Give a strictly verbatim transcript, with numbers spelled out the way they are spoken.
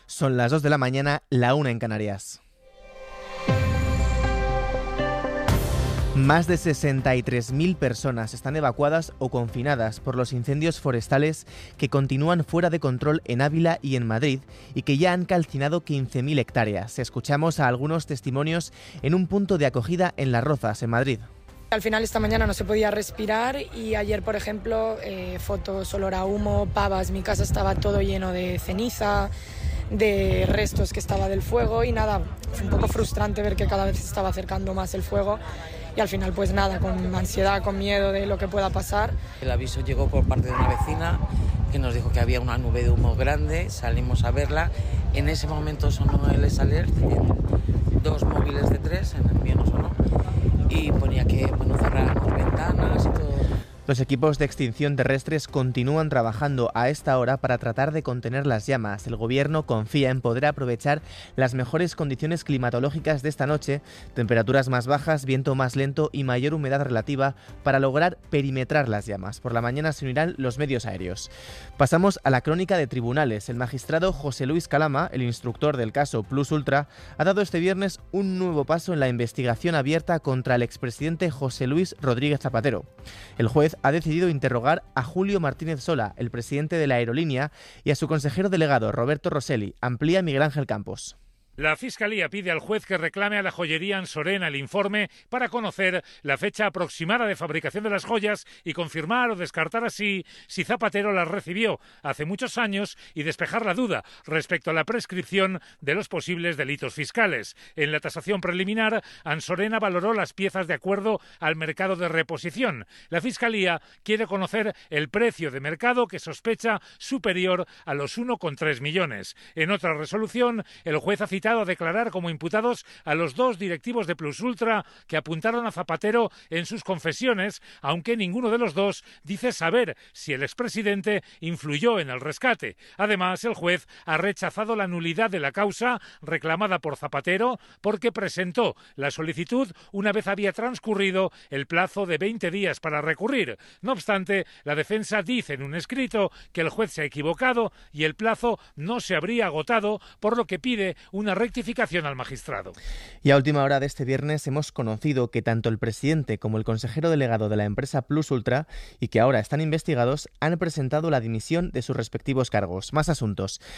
Son las dos de la mañana, la una en Canarias. Más de sesenta y tres mil personas están evacuadas o confinadas por los incendios forestales que continúan fuera de control en Ávila y en Madrid y que ya han calcinado quince mil hectáreas. Escuchamos a algunos testimonios en un punto de acogida en Las Rozas, en Madrid. Al final esta mañana no se podía respirar y ayer, por ejemplo, eh, fotos, olor a humo, pavas, mi casa estaba todo lleno de ceniza, de restos que estaba del fuego y nada, fue un poco frustrante ver que cada vez se estaba acercando más el fuego y al final pues nada, con ansiedad, con miedo de lo que pueda pasar. El aviso llegó por parte de una vecina que nos dijo que había una nube de humo grande, salimos a verla, en ese momento sonó el S Alert en dos móviles de tres, en el mío no sonó, y ponía que bueno, cerráramos ventanas y todo. Los equipos de extinción terrestres continúan trabajando a esta hora para tratar de contener las llamas. El gobierno confía en poder aprovechar las mejores condiciones climatológicas de esta noche, temperaturas más bajas, viento más lento y mayor humedad relativa para lograr perimetrar las llamas. Por la mañana se unirán los medios aéreos. Pasamos a la crónica de tribunales. El magistrado José Luis Calama, el instructor del caso Plus Ultra, ha dado este viernes un nuevo paso en la investigación abierta contra el expresidente José Luis Rodríguez Zapatero. El juez ha decidido interrogar a Julio Martínez Sola, el presidente de la aerolínea, y a su consejero delegado, Roberto Rosselli. Amplía Miguel Ángel Campos. La Fiscalía pide al juez que reclame a la joyería Ansorena el informe para conocer la fecha aproximada de fabricación de las joyas y confirmar o descartar así si Zapatero las recibió hace muchos años y despejar la duda respecto a la prescripción de los posibles delitos fiscales. En la tasación preliminar, Ansorena valoró las piezas de acuerdo al mercado de reposición. La Fiscalía quiere conocer el precio de mercado que sospecha superior a los uno coma tres millones. En otra resolución, el juez ha citado a declarar como imputados a los dos directivos de Plus Ultra que apuntaron a Zapatero en sus confesiones, aunque ninguno de los dos dice saber si el expresidente influyó en el rescate. Además, el juez ha rechazado la nulidad de la causa reclamada por Zapatero porque presentó la solicitud una vez había transcurrido el plazo de veinte días para recurrir. No obstante, la defensa dice en un escrito que el juez se ha equivocado y el plazo no se habría agotado, por lo que pide una rectificación al magistrado. Y a última hora de este viernes hemos conocido que tanto el presidente como el consejero delegado de la empresa Plus Ultra, y que ahora están investigados, han presentado la dimisión de sus respectivos cargos. Más asuntos.